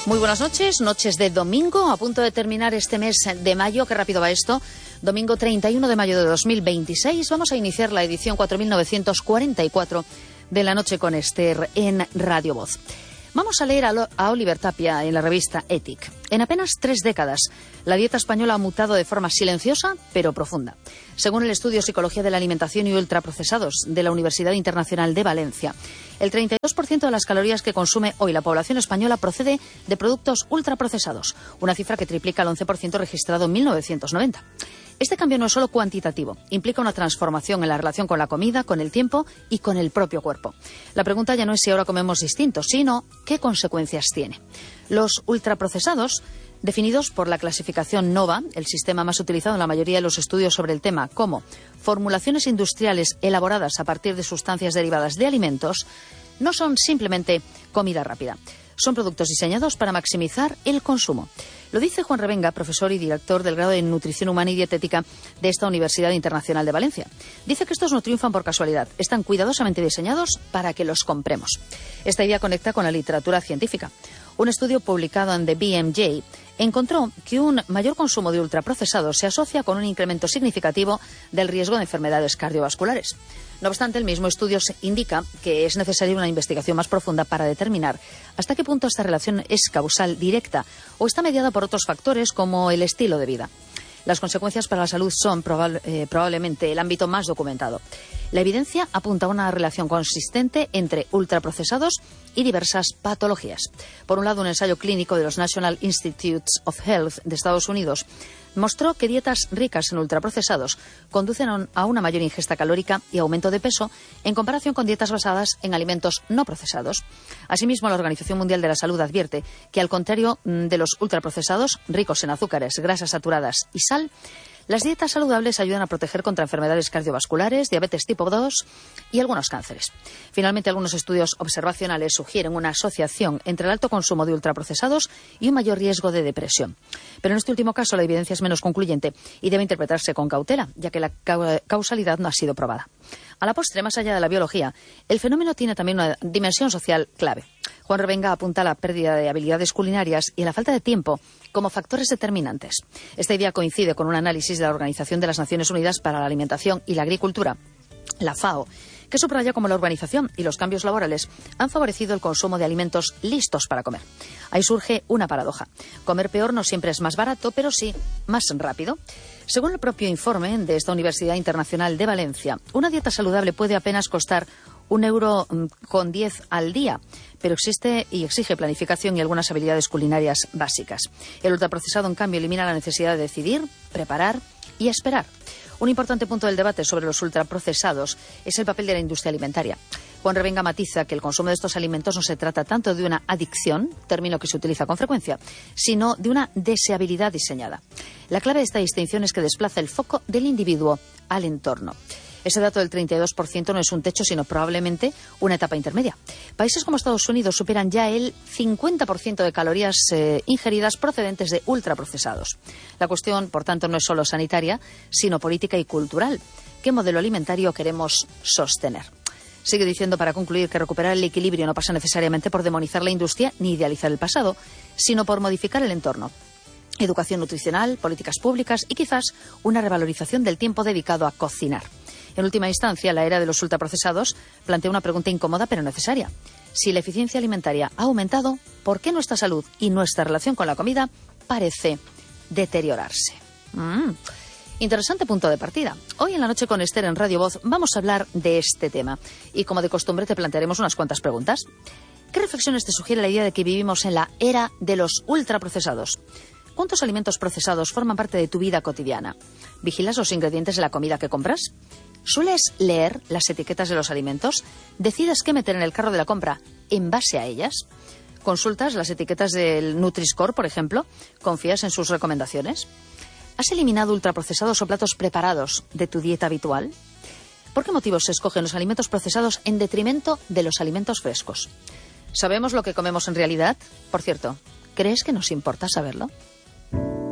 Muy buenas noches, noches de domingo, a punto de terminar este mes de mayo, qué rápido va esto, domingo 31 de mayo de 2026, vamos a iniciar la edición 4944 de La Noche con Esther en Radio Voz. Vamos a leer a Oliver Tapia en la revista Ethic. En apenas 3 décadas, la dieta española ha mutado de forma silenciosa, pero profunda. Según el estudio Psicología de la Alimentación y Ultraprocesados de la Universidad Internacional de Valencia, el 32% de las calorías que consume hoy la población española procede de productos ultraprocesados, una cifra que triplica el 11% registrado en 1990. Este cambio no es solo cuantitativo, implica una transformación en la relación con la comida, con el tiempo y con el propio cuerpo. La pregunta ya no es si ahora comemos distinto, sino qué consecuencias tiene. Los ultraprocesados, definidos por la clasificación NOVA, el sistema más utilizado en la mayoría de los estudios sobre el tema, como formulaciones industriales elaboradas a partir de sustancias derivadas de alimentos, no son simplemente comida rápida. Son productos diseñados para maximizar el consumo. Lo dice Juan Revenga, profesor y director del grado de Nutrición Humana y Dietética de esta Universidad Internacional de Valencia. Dice que estos no triunfan por casualidad, están cuidadosamente diseñados para que los compremos. Esta idea conecta con la literatura científica. Un estudio publicado en The BMJ encontró que un mayor consumo de ultraprocesados se asocia con un incremento significativo del riesgo de enfermedades cardiovasculares. No obstante, el mismo estudio indica que es necesaria una investigación más profunda para determinar hasta qué punto esta relación es causal directa o está mediada por otros factores como el estilo de vida. Las consecuencias para la salud son probablemente el ámbito más documentado. La evidencia apunta a una relación consistente entre ultraprocesados y diversas patologías. Por un lado, un ensayo clínico de los National Institutes of Health de Estados Unidos mostró que dietas ricas en ultraprocesados conducen a una mayor ingesta calórica y aumento de peso en comparación con dietas basadas en alimentos no procesados. Asimismo, la Organización Mundial de la Salud advierte que, al contrario de los ultraprocesados, ricos en azúcares, grasas saturadas y sal, las dietas saludables ayudan a proteger contra enfermedades cardiovasculares, diabetes tipo 2 y algunos cánceres. Finalmente, algunos estudios observacionales sugieren una asociación entre el alto consumo de ultraprocesados y un mayor riesgo de depresión. Pero en este último caso la evidencia es menos concluyente y debe interpretarse con cautela, ya que la causalidad no ha sido probada. A la postre, más allá de la biología, el fenómeno tiene también una dimensión social clave. Juan Revenga apunta a la pérdida de habilidades culinarias y a la falta de tiempo como factores determinantes. Esta idea coincide con un análisis de la Organización de las Naciones Unidas para la Alimentación y la Agricultura, la FAO, que subraya cómo la urbanización y los cambios laborales han favorecido el consumo de alimentos listos para comer. Ahí surge una paradoja. Comer peor no siempre es más barato, pero sí más rápido. Según el propio informe de esta Universidad Internacional de Valencia, una dieta saludable puede apenas costar €1,10 al día, pero existe y exige planificación y algunas habilidades culinarias básicas. El ultraprocesado, en cambio, elimina la necesidad de decidir, preparar y esperar. Un importante punto del debate sobre los ultraprocesados es el papel de la industria alimentaria. Juan Revenga matiza que el consumo de estos alimentos no se trata tanto de una adicción, término que se utiliza con frecuencia, sino de una deseabilidad diseñada. La clave de esta distinción es que desplaza el foco del individuo al entorno. Ese dato del 32% no es un techo, sino probablemente una etapa intermedia. Países como Estados Unidos superan ya el 50% de calorías ingeridas procedentes de ultraprocesados. La cuestión, por tanto, no es solo sanitaria, sino política y cultural. ¿Qué modelo alimentario queremos sostener? Sigue diciendo, para concluir, que recuperar el equilibrio no pasa necesariamente por demonizar la industria ni idealizar el pasado, sino por modificar el entorno. Educación nutricional, políticas públicas y quizás una revalorización del tiempo dedicado a cocinar. En última instancia, la era de los ultraprocesados plantea una pregunta incómoda pero necesaria. Si la eficiencia alimentaria ha aumentado, ¿por qué nuestra salud y nuestra relación con la comida parece deteriorarse? Interesante punto de partida. Hoy en La Noche con Esther en Radio Voz vamos a hablar de este tema. Y como de costumbre te plantearemos unas cuantas preguntas. ¿Qué reflexiones te sugiere la idea de que vivimos en la era de los ultraprocesados? ¿Cuántos alimentos procesados forman parte de tu vida cotidiana? ¿Vigilas los ingredientes de la comida que compras? ¿Sueles leer las etiquetas de los alimentos? ¿Decides qué meter en el carro de la compra en base a ellas? ¿Consultas las etiquetas del Nutri-Score, por ejemplo? ¿Confías en sus recomendaciones? ¿Has eliminado ultraprocesados o platos preparados de tu dieta habitual? ¿Por qué motivos se escogen los alimentos procesados en detrimento de los alimentos frescos? ¿Sabemos lo que comemos en realidad? Por cierto, ¿crees que nos importa saberlo?